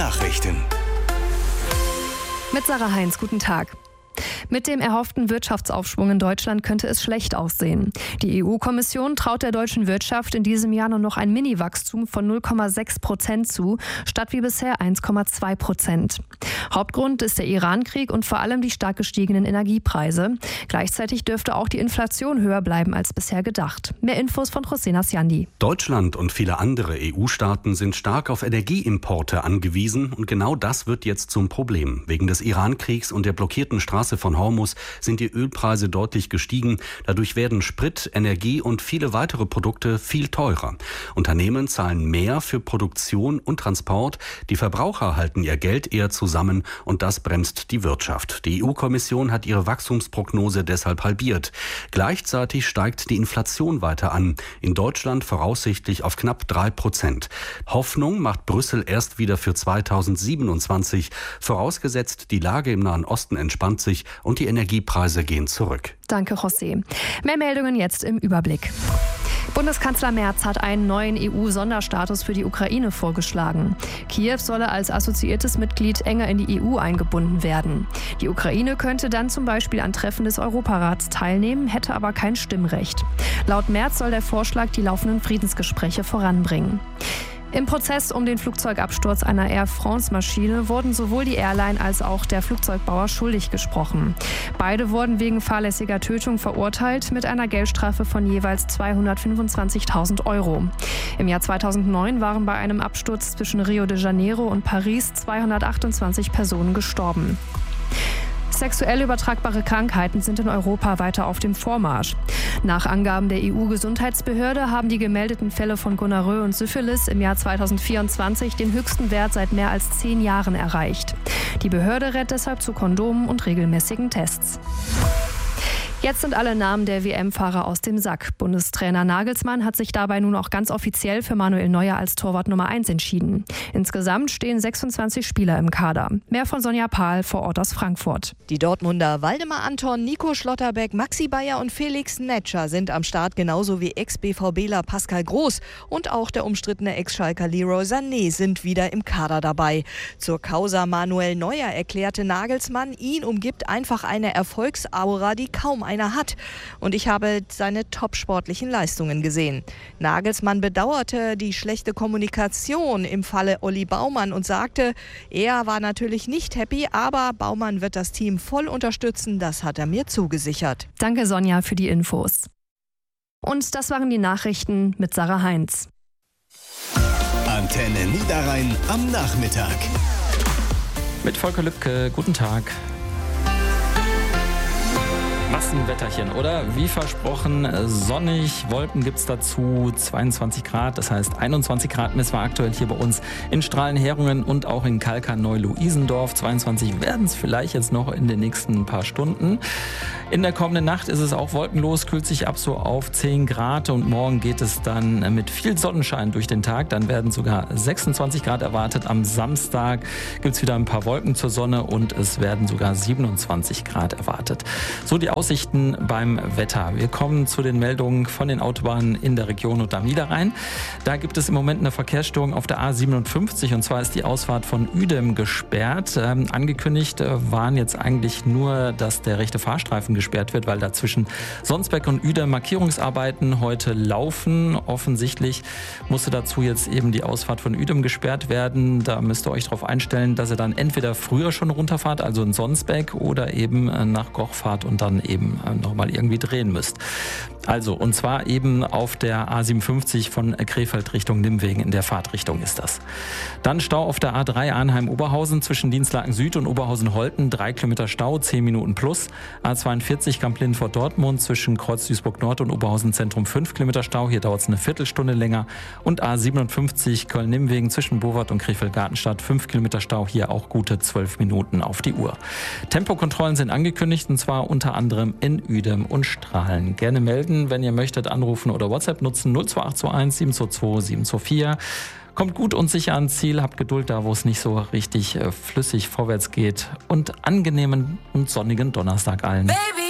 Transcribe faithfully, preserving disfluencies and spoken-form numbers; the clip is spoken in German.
Nachrichten. Mit Sarah Heinz, guten Tag. Mit dem erhofften Wirtschaftsaufschwung in Deutschland könnte es schlecht aussehen. Die E U-Kommission traut der deutschen Wirtschaft in diesem Jahr nur noch ein Mini-Wachstum von null Komma sechs Prozent zu, statt wie bisher eins Komma zwei Prozent. Hauptgrund ist der Iran-Krieg und vor allem die stark gestiegenen Energiepreise. Gleichzeitig dürfte auch die Inflation höher bleiben als bisher gedacht. Mehr Infos von José Nasciandi. Deutschland und viele andere E U-Staaten sind stark auf Energieimporte angewiesen und genau das wird jetzt zum Problem. Wegen des Iran-Kriegs und der blockierten Straße von Hormuz sind die Ölpreise deutlich gestiegen. Dadurch werden Sprit, Energie und viele weitere Produkte viel teurer. Unternehmen zahlen mehr für Produktion und Transport. Die Verbraucher halten ihr Geld eher zusammen und das bremst die Wirtschaft. Die E U-Kommission hat ihre Wachstumsprognose deshalb halbiert. Gleichzeitig steigt die Inflation weiter an. In Deutschland voraussichtlich auf knapp drei Prozent. Hoffnung macht Brüssel erst wieder für zweitausendsiebenundzwanzig. Vorausgesetzt, die Lage im Nahen Osten entspannt sich und die Energiepreise gehen zurück. Danke, José. Mehr Meldungen jetzt im Überblick. Bundeskanzler Merz hat einen neuen E U-Sonderstatus für die Ukraine vorgeschlagen. Kiew solle als assoziiertes Mitglied enger in die E U eingebunden werden. Die Ukraine könnte dann zum Beispiel an Treffen des Europarats teilnehmen, hätte aber kein Stimmrecht. Laut Merz soll der Vorschlag die laufenden Friedensgespräche voranbringen. Im Prozess um den Flugzeugabsturz einer Air France-Maschine wurden sowohl die Airline als auch der Flugzeugbauer schuldig gesprochen. Beide wurden wegen fahrlässiger Tötung verurteilt mit einer Geldstrafe von jeweils zweihundertfünfundzwanzigtausend Euro. Im Jahr zweitausendneun waren bei einem Absturz zwischen Rio de Janeiro und Paris zweihundertachtundzwanzig Personen gestorben. Sexuell übertragbare Krankheiten sind in Europa weiter auf dem Vormarsch. Nach Angaben der E U-Gesundheitsbehörde haben die gemeldeten Fälle von Gonorrhoe und Syphilis im Jahr zweitausendvierundzwanzig den höchsten Wert seit mehr als zehn Jahren erreicht. Die Behörde rät deshalb zu Kondomen und regelmäßigen Tests. Jetzt sind alle Namen der W M-Fahrer aus dem Sack. Bundestrainer Nagelsmann hat sich dabei nun auch ganz offiziell für Manuel Neuer als Torwart Nummer eins entschieden. Insgesamt stehen sechsundzwanzig Spieler im Kader. Mehr von Sonja Pahl vor Ort aus Frankfurt. Die Dortmunder Waldemar Anton, Nico Schlotterbeck, Maxi Bayer und Felix Netscher sind am Start, genauso wie Ex-BVBler Pascal Groß und auch der umstrittene Ex-Schalker Leroy Sané sind wieder im Kader dabei. Zur Causa Manuel Neuer erklärte Nagelsmann, ihn umgibt einfach eine Erfolgsaura, die kaum einer hat. Und ich habe seine topsportlichen Leistungen gesehen. Nagelsmann bedauerte die schlechte Kommunikation im Falle Olli Baumann und sagte, er war natürlich nicht happy, aber Baumann wird das Team voll unterstützen, das hat er mir zugesichert. Danke, Sonja, für die Infos. Und das waren die Nachrichten mit Sarah Heinz. Antenne Niederrhein am Nachmittag. Mit Volker Lübke, guten Tag. Was ein Wetterchen, oder? Wie versprochen, sonnig, Wolken gibt's dazu, zweiundzwanzig Grad, das heißt einundzwanzig Grad messen wir aktuell hier bei uns in Strahlenherungen und auch in Kalkar-Neu-Luisendorf. zweiundzwanzig werden es vielleicht jetzt noch in den nächsten paar Stunden. In der kommenden Nacht ist es auch wolkenlos, kühlt sich ab so auf zehn Grad und morgen geht es dann mit viel Sonnenschein durch den Tag. Dann werden sogar sechsundzwanzig Grad erwartet. Am Samstag gibt's wieder ein paar Wolken zur Sonne und es werden sogar siebenundzwanzig Grad erwartet. So die Aussichten beim Wetter. Wir kommen zu den Meldungen von den Autobahnen in der Region und am Niederrhein. Da gibt es im Moment eine Verkehrsstörung auf der A siebenundfünfzig und zwar ist die Ausfahrt von Uedem gesperrt. Ähm, angekündigt äh, waren jetzt eigentlich nur, dass der rechte Fahrstreifen gesperrt wird, weil da zwischen Sonsbeck und Uedem Markierungsarbeiten heute laufen. Offensichtlich musste dazu jetzt eben die Ausfahrt von Uedem gesperrt werden. Da müsst ihr euch darauf einstellen, dass ihr dann entweder früher schon runterfahrt, also in Sonsbeck, oder eben äh, nach Goch fahrt und dann eben nochmal irgendwie drehen müsst. Also, und zwar eben auf der A siebenundfünfzig von Krefeld Richtung Nimwegen, in der Fahrtrichtung ist das. Dann Stau auf der A drei Arnheim-Oberhausen zwischen Dienstlaken Süd und Oberhausen-Holten, drei Kilometer Stau, zehn Minuten plus. A zweiundvierzig Kamp-Lindfort-Dortmund zwischen Kreuz Duisburg-Nord und Oberhausen-Zentrum, fünf Kilometer Stau, hier dauert es eine Viertelstunde länger. Und A siebenundfünfzig Köln-Nimwegen zwischen Bowart und Krefeld-Gartenstadt, fünf Kilometer Stau, hier auch gute zwölf Minuten auf die Uhr. Tempokontrollen sind angekündigt und zwar unter anderem in Uedem und Strahlen. Gerne melden, wenn ihr möchtet, anrufen oder WhatsApp nutzen null zwei acht zwei eins sieben zwei zwei sieben zwei vier. Kommt gut und sicher ans Ziel, habt Geduld da, wo es nicht so richtig äh, flüssig vorwärts geht und angenehmen und sonnigen Donnerstag allen. Baby.